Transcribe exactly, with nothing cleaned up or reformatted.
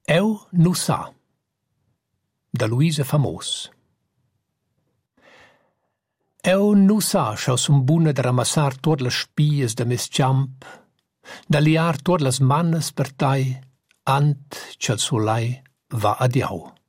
Eu nu sa, da Luisa Famos. Eu nu sa schau sun buna da ramassar tuot las spies da mes ciamp, da liar tuot las mannas per tai, ant ch'el solai va adiau.